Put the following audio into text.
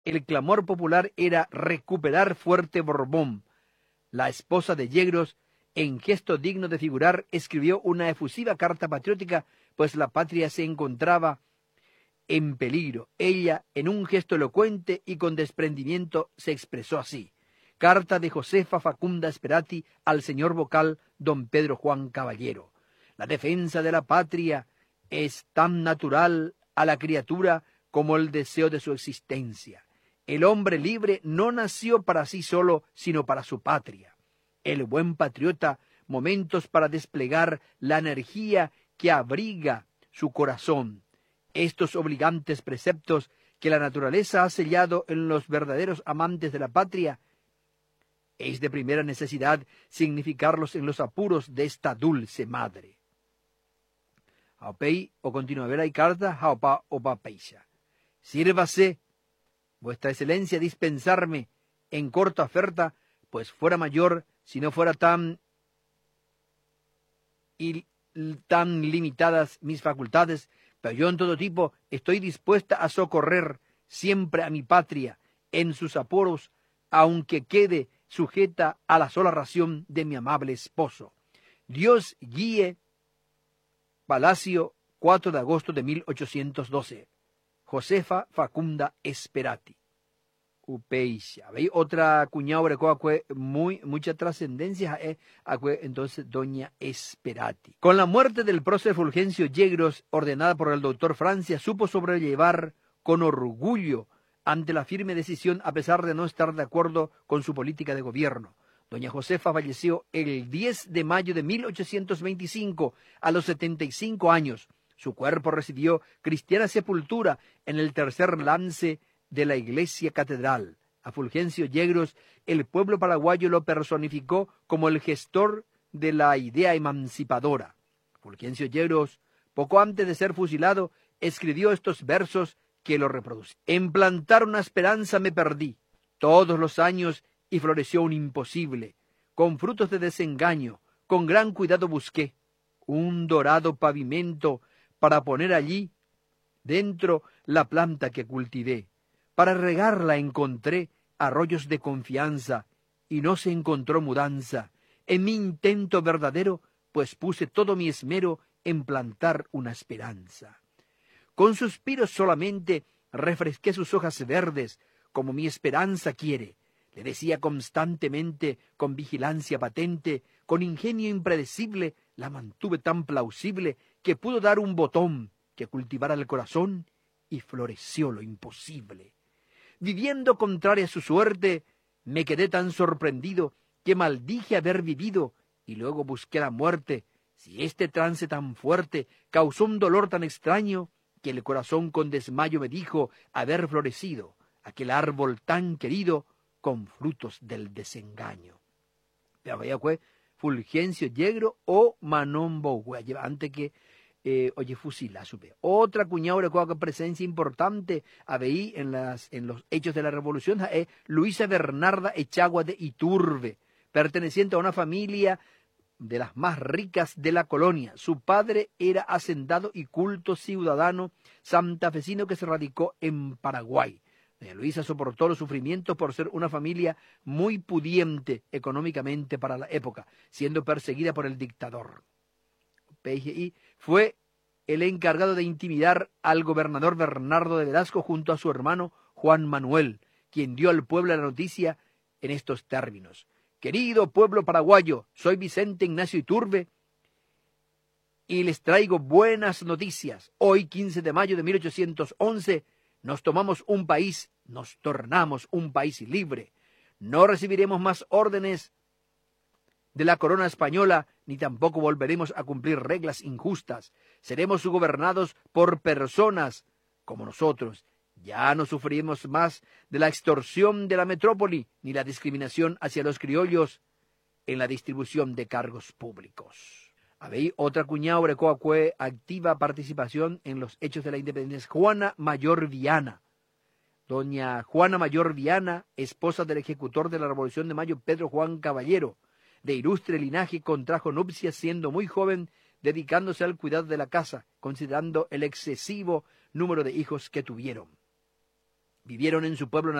El clamor popular era recuperar Fuerte Borbón. La esposa de Yegros, en gesto digno de figurar, escribió una efusiva carta patriótica, pues la patria se encontraba en peligro. Ella, en un gesto elocuente y con desprendimiento, se expresó así. Carta de Josefa Facunda Sperati al señor vocal don Pedro Juan Caballero. La defensa de la patria es tan natural a la criatura como el deseo de su existencia. El hombre libre no nació para sí solo, sino para su patria. El buen patriota, momentos para desplegar la energía que abriga su corazón. Estos obligantes preceptos que la naturaleza ha sellado en los verdaderos amantes de la patria, es de primera necesidad significarlos en los apuros de esta dulce madre. Haupei o continuavera y carta, haupa o papeisha. Sírvase, vuestra excelencia, dispensarme en corta oferta, pues fuera mayor si no fuera tan limitadas mis facultades, pero yo en todo tipo estoy dispuesta a socorrer siempre a mi patria en sus apuros, aunque quede sujeta a la sola ración de mi amable esposo. Dios guíe. Palacio, 4 de agosto de 1812. Josefa Facunda Sperati. Upeixa. ¿Veis? Otra cuñada mucha trascendencia entonces doña Sperati. Con la muerte del prócer Fulgencio Yegros, ordenada por el doctor Francia, supo sobrellevar con orgullo ante la firme decisión, a pesar de no estar de acuerdo con su política de gobierno. Doña Josefa falleció el 10 de mayo de 1825 a los 75 años. Su cuerpo recibió cristiana sepultura en el tercer lance de la iglesia catedral. A Fulgencio Yegros, el pueblo paraguayo lo personificó como el gestor de la idea emancipadora. Fulgencio Yegros, poco antes de ser fusilado, escribió estos versos que lo reproducen. En plantar una esperanza me perdí todos los años y floreció un imposible. Con frutos de desengaño, con gran cuidado busqué un dorado pavimento para poner allí dentro la planta que cultivé. Para regarla encontré arroyos de confianza y no se encontró mudanza. En mi intento verdadero, pues puse todo mi esmero en plantar una esperanza. Con suspiros solamente refresqué sus hojas verdes, como mi esperanza quiere. Le decía constantemente, con vigilancia patente, con ingenio impredecible, la mantuve tan plausible que pudo dar un botón que cultivara el corazón y floreció lo imposible. Viviendo contraria a su suerte, me quedé tan sorprendido que maldije haber vivido y luego busqué la muerte. Si este trance tan fuerte causó un dolor tan extraño que el corazón con desmayo me dijo haber florecido aquel árbol tan querido con frutos del desengaño. Pero vaya fue Fulgencio Yegros o Manon Bogue, antes que fusila supe. Otra cuñada con presencia importante había en los hechos de la revolución es Luisa Bernarda Echagua de Iturbe, perteneciente a una familia de las más ricas de la colonia. Su padre era hacendado y culto ciudadano santafesino que se radicó en Paraguay. Doña Luisa soportó los sufrimientos por ser una familia muy pudiente económicamente para la época, siendo perseguida por el dictador. PGI fue el encargado de intimidar al gobernador Bernardo de Velasco junto a su hermano Juan Manuel, quien dio al pueblo la noticia en estos términos. Querido pueblo paraguayo, soy Vicente Ignacio Iturbe y les traigo buenas noticias. Hoy, 15 de mayo de 1811, nos tomamos un país, nos tornamos un país libre. No recibiremos más órdenes de la corona española, ni tampoco volveremos a cumplir reglas injustas. Seremos gobernados por personas como nosotros. Ya no sufriremos más de la extorsión de la metrópoli, ni la discriminación hacia los criollos en la distribución de cargos públicos. Habéis otra cuñada que activa participación en los hechos de la independencia, Juana Mayor Viana. Doña Juana Mayor Viana, esposa del ejecutor de la Revolución de Mayo, Pedro Juan Caballero, de ilustre linaje, contrajo nupcias siendo muy joven, dedicándose al cuidado de la casa, considerando el excesivo número de hijos que tuvieron. Vivieron en su pueblo